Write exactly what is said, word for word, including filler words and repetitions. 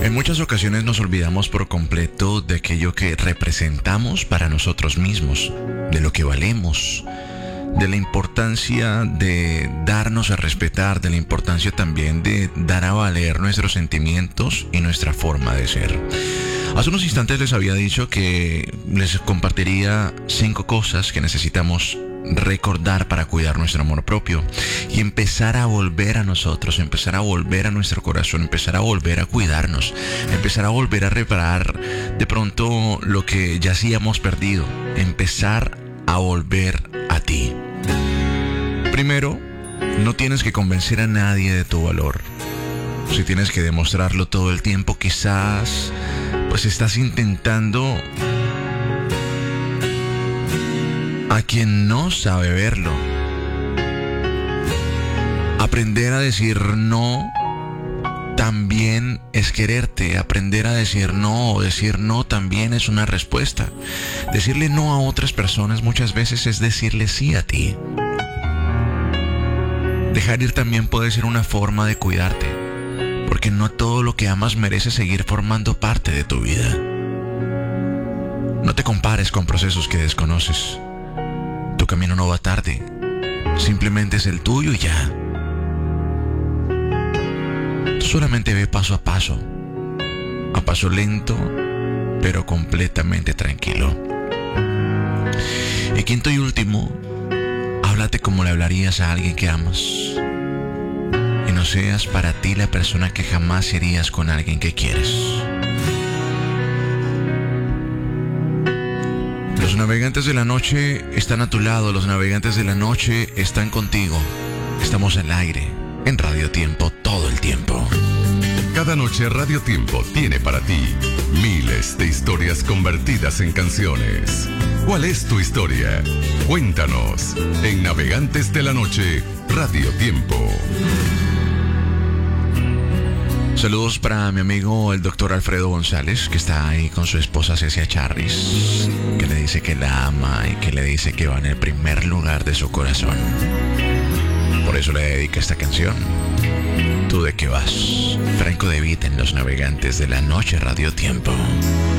En muchas ocasiones nos olvidamos por completo de aquello que representamos para nosotros mismos, de lo que valemos, de la importancia de darnos a respetar, de la importancia también de dar a valer nuestros sentimientos y nuestra forma de ser. Hace unos instantes les había dicho que les compartiría cinco cosas que necesitamos recordar para cuidar nuestro amor propio y empezar a volver a nosotros, empezar a volver a nuestro corazón, empezar a volver a cuidarnos, empezar a volver a reparar de pronto lo que ya sí hemos perdido, empezar a volver a ti. Primero, no tienes que convencer a nadie de tu valor. Si tienes que demostrarlo todo el tiempo, quizás pues estás intentando a quien no sabe verlo. Aprender a decir no también es quererte. Aprender a decir no o decir no también es una respuesta. Decirle no a otras personas muchas veces es decirle sí a ti. Dejar ir también puede ser una forma de cuidarte, porque no todo lo que amas merece seguir formando parte de tu vida. No te compares con procesos que desconoces. Tu camino no va tarde, simplemente es el tuyo y ya. Tú solamente ve paso a paso, a paso lento, pero completamente tranquilo. Y quinto y último, háblate como le hablarías a alguien que amas. Y no seas para ti la persona que jamás serías con alguien que quieres. Los navegantes de la noche están a tu lado, los navegantes de la noche están contigo. Estamos al aire, en Radio Tiempo, todo el tiempo. Cada noche Radio Tiempo tiene para ti miles de historias convertidas en canciones. ¿Cuál es tu historia? Cuéntanos en Navegantes de la Noche, Radio Tiempo. Saludos para mi amigo el doctor Alfredo González, que está ahí con su esposa Cecia Charris, que le dice que la ama y que le dice que va en el primer lugar de su corazón. Por eso le dedica esta canción. ¿Tú de qué vas? Franco De Vita en Los Navegantes de la Noche, Radio Tiempo.